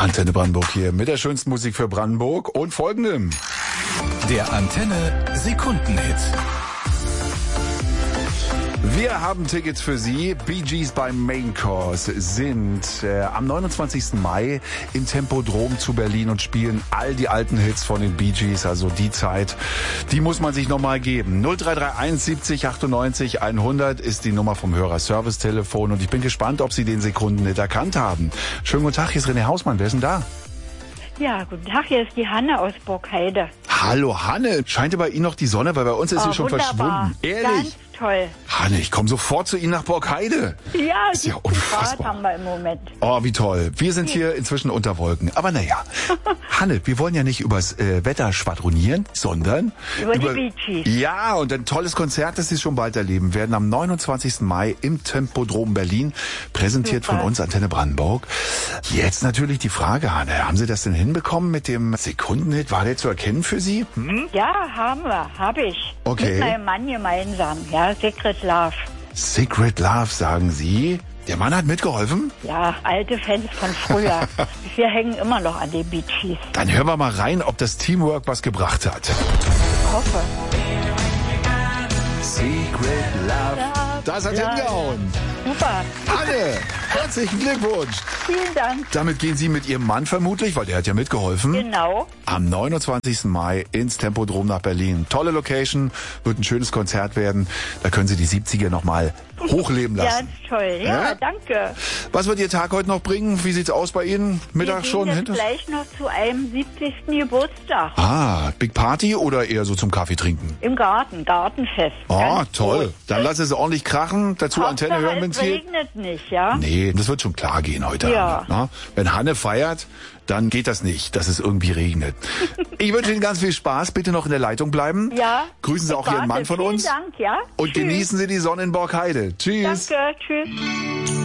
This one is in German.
Antenne Brandenburg hier mit der schönsten Musik für Brandenburg und folgendem. Der Antenne Sekundenhit. Wir haben Tickets für Sie. Bee Gees beim Main Course sind am 29. Mai im Tempodrom zu Berlin und spielen all die alten Hits von den Bee Gees. Also die Zeit, die muss man sich nochmal geben. 0331 70 98 100 ist die Nummer vom Hörer-Service-Telefon. Und ich bin gespannt, ob Sie den Sekundenhit erkannt haben. Schönen guten Tag, hier ist René Hausmann. Wer ist denn da? Ja, guten Tag, hier ist die Hanne aus Burgheide. Hallo Hanne, scheint bei Ihnen noch die Sonne, weil bei uns ist sie schon wunderbar. verschwunden. Ehrlich? Ganz toll. Hanne, ich komme sofort zu Ihnen nach Burgheide. Ja, ist ja 17 Grad unfassbar. haben wir im Moment. Oh, wie toll. Wir sind hier inzwischen unter Wolken. Aber naja, Hanne, wir wollen ja nicht übers Wetter schwadronieren, sondern Über die Bee Gees. Ja, und ein tolles Konzert, das Sie schon bald erleben werden, am 29. Mai im Tempodrom Berlin, präsentiert Super. von uns Antenne Brandenburg. Jetzt natürlich die Frage, Hanne, haben Sie das denn hinbekommen mit dem Sekundenhit? War der zu erkennen für Sie? Ja, habe ich. Okay. Mit meinem Mann gemeinsam. Ja, Secret Love. Secret Love, sagen Sie? Der Mann hat mitgeholfen? Ja, alte Fans von früher. Wir hängen immer noch an den Bee Gees. Dann hören wir mal rein, ob das Teamwork was gebracht hat. Ich hoffe. Secret Love. Das hat hingehauen. Super. Hanne, herzlichen Glückwunsch. Vielen Dank. Damit gehen Sie mit Ihrem Mann vermutlich, weil der hat ja mitgeholfen, Genau. am 29. Mai ins Tempodrom nach Berlin. Tolle Location, wird ein schönes Konzert werden. Da können Sie die 70er nochmal hochleben Ja, lassen. ist toll. Ja, danke. Was wird Ihr Tag heute noch bringen? Wie sieht's aus bei Ihnen? Mittag Wir schon gehen hinter? jetzt gleich noch zu einem 70. Geburtstag. Ah, Big Party oder eher so zum Kaffee trinken? Im Garten, Gartenfest. Oh, Ganz toll. groß. Dann lass es ordentlich krachen. Dazu Antenne Hauptsache, hören, wenn es es geht. regnet nicht, ja? Nee, das wird schon klar gehen heute Ja. Abend. Ne? Wenn Hanne feiert, dann geht das nicht, dass es irgendwie regnet. Ich wünsche Ihnen ganz viel Spaß. Bitte noch in der Leitung bleiben. Ja. Grüßen Sie ich auch Ihren warte. Mann von uns. Vielen Dank, ja. Und Tschüss. genießen Sie die Sonne in Borgheide. Tschüss. Danke, tschüss.